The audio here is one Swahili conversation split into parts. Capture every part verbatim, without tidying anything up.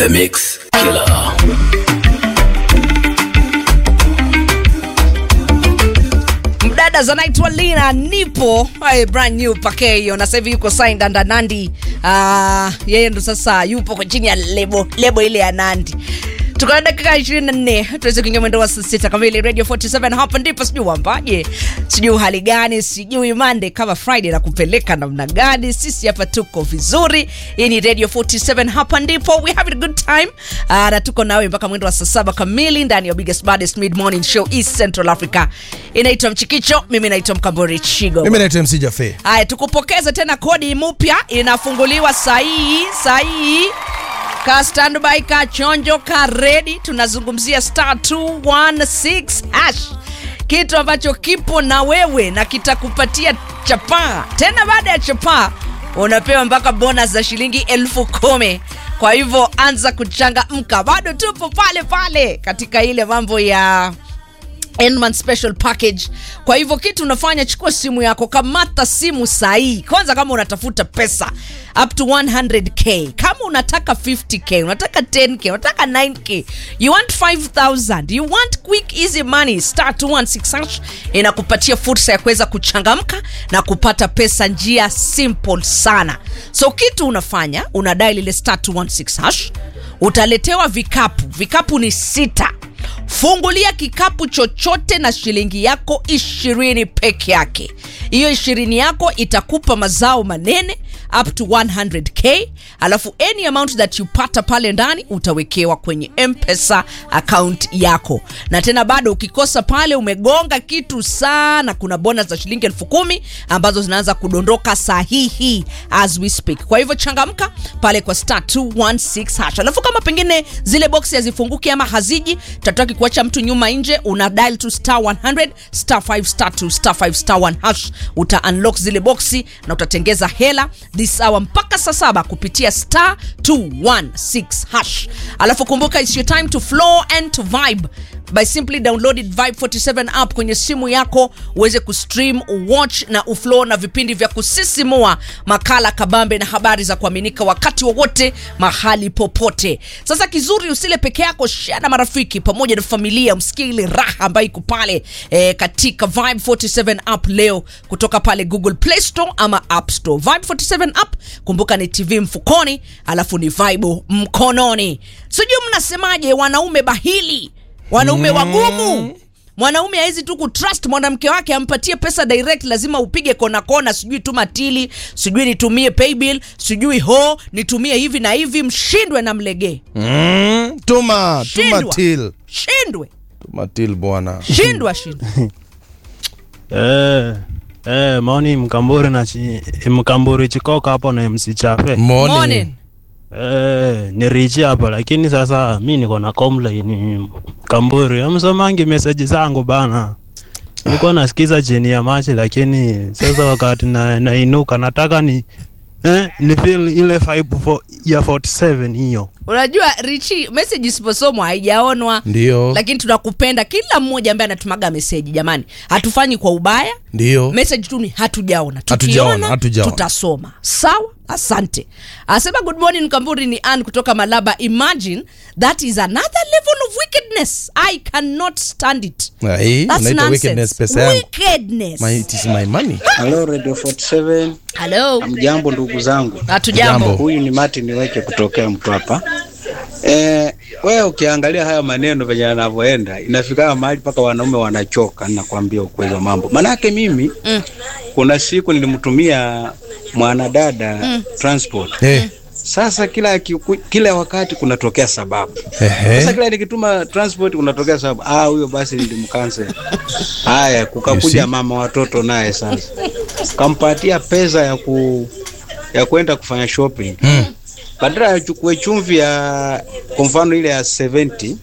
The Mix Killer. Mdada zanaitwa Lina nipo. Hey, brand new pake hiyo. Na sasa hivi yuko signed under Nandi. Ah, uh, yeye ndo sasa yupo kwa chini ya lebo lebo ile ya Nandi. Tukana dakika ishirini na nne tuweze kuingia mwendo wa saa sita kamili Radio forty-seven. Hapa ndipo sijui wampaje, sijui hali gani, sijui Monday kama Friday na kupeleka namna gani. Sisi hapa tuko vizuri. Hii ni Radio forty-seven, hapa ndipo we have a good time. Uh, na tuko nawe mpaka mwendo wa saa saba kamili ndani ya biggest baddest mid morning show East Central Africa. Inaitwa Mchikicho, mimi naitwa Mkambori Chigo. Mimi naitwa M C Jafe. Haya, tukupokeza tena kodi mpya inafunguliwa sahihi sahihi. Ka standby, ka chonjo, ka ready. Tunazungumzia star two one six hash. Kitu ambacho kipo na wewe na kitakupatia chapa. Tena baada ya chapa unapewa mpaka bonus za shilingi elfu kumi. Kwa hivyo anza kuchangamka. Bado tupo pale pale katika ile mambo ya Endman special package. Kwa hivyo kitu unafanya, chukua simu yako, kamata simu sahi. Kwanza kama unatafuta pesa up to one hundred k, kama unataka fifty k, unataka ten k, unataka nine k, you want five thousand, you want quick easy money, star two one six hash inakupatia fursa ya kuweza kuchangamka na kupata pesa njia simple sana. So kitu unafanya, una dial ile star two one six hash, utaletewa vikapu. Vikapu ni sita. Fungulia kikapu chochote na shilingi yako ishirini peke yake. Hiyo ishirini yako itakupa mazao manene up to one hundred k. Alafu any amount that you pata pale ndani utawekewa kwenye M-Pesa account yako. Na tena bado ukikosa pale umegonga kitu sana, kuna bonus za shilingi elfu kumi ambazo zinaanza kudondoka sahihi as we speak. Kwa hivyo changamka pale kwa star two one six hash. Alafu kama pengine zile boxi hazifunguki ama haziji, tataki kuacha mtu nyuma nje, una dial to star one hundred star five star two star five star one hash. Uta unlock zile boxi na utatengeza hela this hour mpaka saa saba kupitia star two one six hash. Alafu kumbuka, it's your time to flow and to vibe by simply downloaded Vibe forty-seven app kwenye simu yako, uweze kustream, watch na uflow na vipindi vya kusisimua, makala kabambe na habari za kuaminika wakati wowote mahali popote. Sasa kizuri, usile peke yako, share na marafiki pamoja na familia, msikie ile raha ambayo iko pale e, katika Vibe forty-seven app leo kutoka pale Google Play Store ama App Store. Vibe forty-seven app, kumbuka ni T V mfukoni, alafu ni Vibe mkononi. Sijui mnasemaje wanaume bahili, wanaume mm. wagumu. Mwanaume haizi tu kutrust mwanamke wake ampatie pesa direct, lazima upige kona kona, sijui tuma tili, sijui nitumie paybill, sijui ho nitumie hivi na hivi, mshindwe na mlege. Mm, tuma, Shindwa. tuma til. Shindwe. Tuma til bwana. Shindwa shindwa. Eh, eh, morning Mkamburi na chi, Mkamburi Chikoka hapo na M C Chafe. Morning. Morning. Eh, ni Richi hapa, lakini sasa mimi niko na complain Mkamburi. Amsomangi message zangu bana. Nilikuwa nasikiza chini ya machi, lakini sasa wakati na nainuka nataka ni eh ni feel ile vibe for ya forty-seven hiyo. Unajua Richi, message isiposomwa haijaonwa. Ndio. Lakini tunakupenda kila mmoja ambaye anatumaga message, jamani. Hatufanyi kwa ubaya. Ndio. Message tu ni hatujaona. Hatujaona, hatujaona. Tutasoma. Sawa? Asante. Asema good morning Mkamburi, ni Ann kutoka Malaba. Imagine that is another level of wickedness. I cannot stand it. Hey, That's unaita nonsense. wickedness pesa yangu. Wickedness. My, it is my money. Hello Radio forty-seven. Hello. Mjambo ndugu zangu. Hatujambo. Jambo. Huyu ni Martin Weke kutokea Mtwapa. Eh, wewe ukiangalia haya maneno venye yanavyoenda, inafika mahali paka wanaume wanachoka, nakwambia ukweli wa mambo. Manake mimi mm. kuna siku nilimtumia mwanadada mm. transport. Hey. Sasa kila kila wakati kunatokea sababu. Ehe. Sasa kila nikituma transport kunatokea sababu. Ah, huyo basi nilimcancel. Haya, kukakuja mama watoto naye sasa. Kampatia pesa ya ku ya kwenda kufanya shopping. Mm. Badala ya chukue chumvi ya kwa mfano ile ya seventy,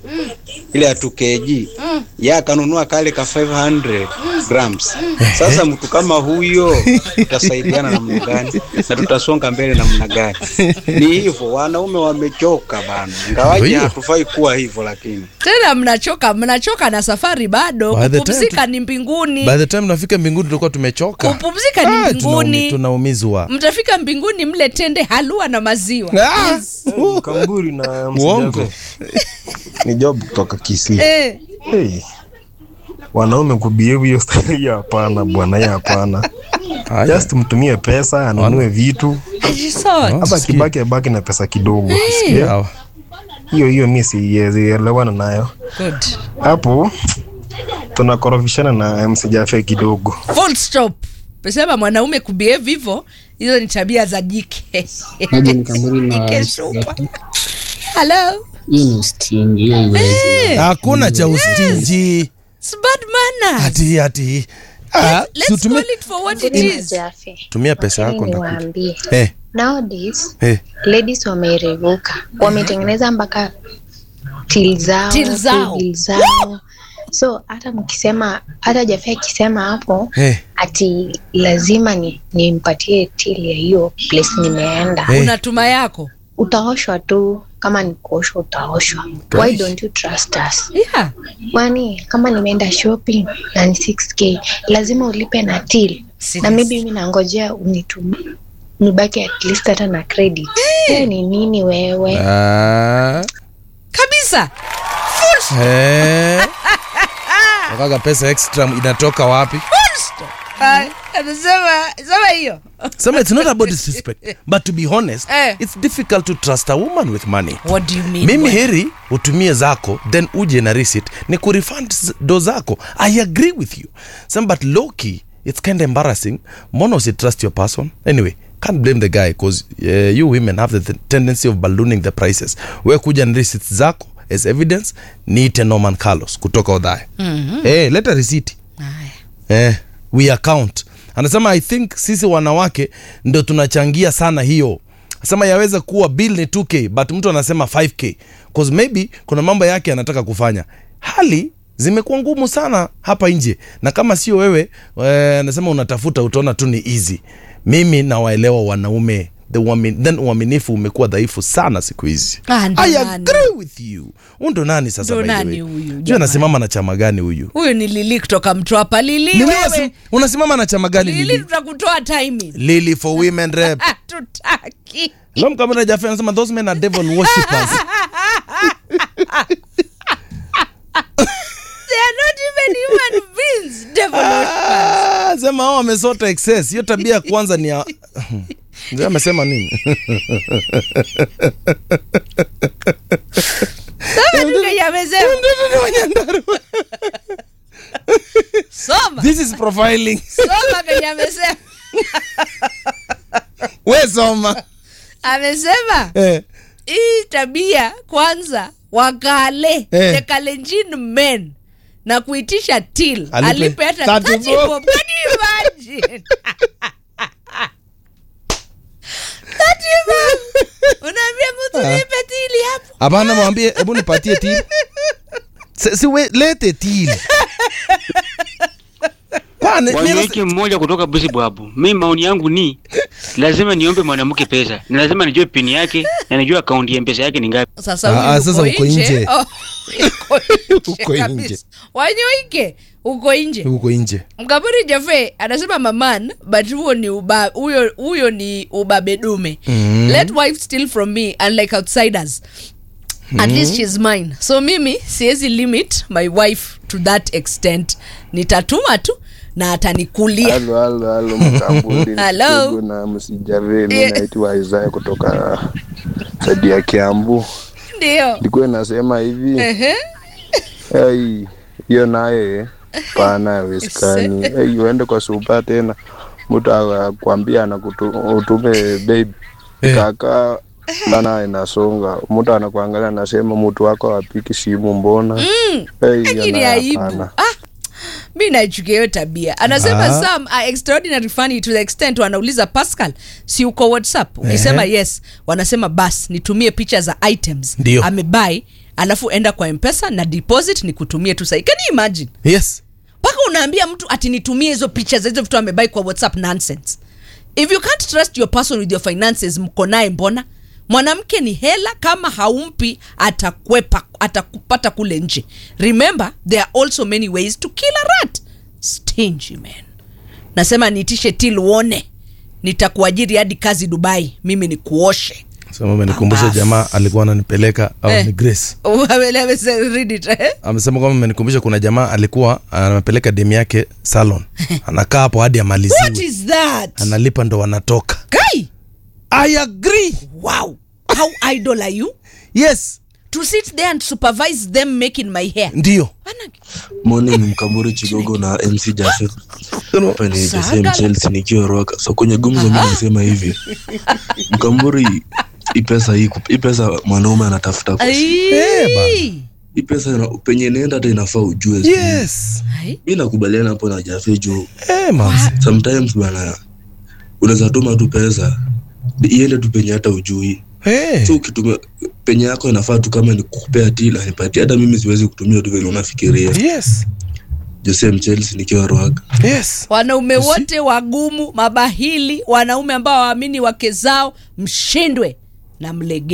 ile ya two kilograms mm. ya akanunua kale ka five hundred grams. Sasa mtu kama huyo tutasaidiana namna gani na tutasonga mbele namna gani? Ni hivyo, wanaume wamechoka bana, ingawaje hatufai kuwa hivyo, lakini tena mnachoka, mnachoka na safari bado. Kupumzika ni mbinguni. By the time nafika mbinguni tutakuwa tumechoka. Kupumzika ni mbinguni. Tunaumizwa. Mtafika mbinguni mle tende, halua na maziwa. Yes. Kamburi na Mwongo. Ni job kutoka Kisii. Eh. Hey. Wanaume kubehave hiyo style ya hapana bwana, ya hapana. Just mtumie pesa, anunue vitu. Hapa kibaki abaki na pesa kidogo. Sikia. Hiyo hiyo mimi sielewana nayo. Good. Hapo tunakorofishana na M C Jaffe kidogo. Full stop. Pesema mwanaume kubehave hivyo, hizo ni tabia za jike. Haja ni Kamburi na hello. Hiyo ni stingy, hiyo iwezi. Hakuna cha ustingy. It's bad manners. Ati ati. Ah, let's call it for what it is. Tumia pesa yako niwaambie. Eh. Nowadays, Eh. ladies wamerevuka. Wametengeneza mpaka till zao, Till zao. till zao. So hata mkisema, hata Jaffe akisema hapo Eh. ati lazima ni nimpatie till ya hiyo place nimeenda. Eh. Unatuma yako. Utaoshwa tu, kama ni kuoshwa utaoshwa. Why don't you trust us? Yeah. Kwani kama nimeenda shopping na ni six K, lazima ulipe na till. Na maybe mimi nangojea unitumie nibaki at least hata na credit. Hey. Ni nini wewe? Ah. Kabisa. Eh. Wakaga pesa extra inatoka wapi? Hai, anasema sema hiyo. So it's not about disrespect, but to be honest, Eh. it's difficult to trust a woman with money. What do you mean? Mimi heri utumie zako then uje na receipt ni kurefund do zako. I agree with you. Some but low key it's kind of embarrassing. Mbona usi trust your person? Anyway, can't blame the guy because uh, you women have the th- tendency of ballooning the prices. We kuja na receipts zako as evidence, niite Norman Carlos kutoka Odhae. Mhm. Eh, leta receipt. Haya. Eh, we account. Anasema I think sisi wanawake ndio tunachangia sana hiyo. Anasema yaweza kuwa bill ni two K but mtu anasema five K because maybe kuna mambo yake anataka kufanya. Hali zimekuwa ngumu sana hapa nje, na kama sio wewe anasema unatafuta utaona tu ni easy. Mimi nawaelewa wanaume, the woman, then uaminifu umekuwa dhaifu sana siku hizi. I agree with you. Undo nani sasa by the way? Jua anasimama na chama gani huyu? Huyu ni Lili kutoka Mtwapa. Lili Lili wewe. Unasimama na chama gani Lili? Lili tutakutoa timing. Lili for women rep. Tutaki. Lom Kamera Jaffe anasema those men are devil worshippers. They are not even human beings. Devil worshippers. Ah, sema hao wamesota excess. Hiyo tabia ya kwanza ni ya ndio amesema nini? Sasa ndio amesema. Soma. This is profiling. Soma kwenye amesema. We soma. Amesema. Eh. Hii tabia kwanza wakale, Eh. the Kalenjin men na kuitisha till Alipe alipe hata thirty thirty bob. bob. Can you imagine? thirty bob. Unaambia mtu nipe till hapo. Hapana, mwambie hebu nipatie till. Si, si we lete till. Kwani Waniweke mmoja kutoka Busibwabu. Mimi maoni yangu ni lazima niombe mwanamke pesa. Ni lazima nijue pini yake na nijue akaunti ya pesa yake ni ngapi. Sasa Ah, huyu sasa uko nje. Oh, uko Uko nje. nje. kabisa. Wanyoike uko nje. Uko nje. Mkaburi Jaffe anasema maman, but huo ni uba, huyo huyo ni ubabe dume. Mm. Let wife steal from me unlike outsiders. At mm. least she's mine. So mimi siwezi limit my wife to that extent. Nitatuma tu na atanikulia. Halo halo halo Mkamburi. Hello. Na msijave mimi naitwa Isaiah kutoka Sadia ya Kiambu. Ndio. Nilikuwa nasema hivi. Ehe. Hey, hiyo naye pana haiwezekani. Hey, uende kwa super tena mtu akwambia anakutume baby. Eh. Kaka bana inasonga. Mtu anakuangalia anasema mtu wako apiki simu mbona? Mm. Hey, Lakini aibu. Ah. Mimi naichukia hiyo tabia. Anasema Ah. some are extraordinary funny to the extent wanauliza Pascal, si uko WhatsApp? Ukisema Ehe. yes, wanasema bas nitumie picha za items Ndio. amebuy alafu enda kwa M-Pesa na deposit ni kutumie tu sahi. Can you imagine? Yes. Paka unaambia mtu ati nitumie hizo pictures hizo vitu amebuy kwa WhatsApp. Nonsense. If you can't trust your person with your finances, mko naye mbona? Mwanamke ni hela, kama haumpi atakwepa, atakupata kule nje. Remember, there are also many ways to kill a rat. Stingy man. Nasema niitishe till uone. Nitakuajiri hadi kazi Dubai, mimi ni kuoshe. Sema umenikumbusha jamaa alikuwa ananipeleka au eh. ni Grace. Read it, eh? Amesema kwamba umenikumbusha kuna jamaa alikuwa anapeleka demu yake salon. Anakaa hapo hadi amaliziwe. What is that? Analipa ndo wanatoka. Guy, I agree. Wow. How idle are you? Yes. To sit there and supervise them making my hair. Ndio. Morning Mkamburi Chigogo na M C Jaffe. Hapa ni the same Chelsea nikiwa Roka. So kwenye gumzo mimi nasema hivi. Mkamburi, hii pesa hii hii pesa mwanaume anatafuta kwa. Eh bana. Hii pesa penye nenda hata inafaa ujue. Yes. Mimi nakubaliana hapo na Jaffe juu. Eh man. Sometimes bana unaweza tuma tu pesa iende tu penye hata ujui. Hey. So kitu penye yako inafaa tu kama ni kukupea tila nipatie, hata mimi siwezi kutumia tu vile unafikiria. Yes. Jose Chelsea nikiwa Roaga. Yes. Wanaume wote wagumu, mabahili, wanaume ambao waamini wake zao, mshindwe na mlege.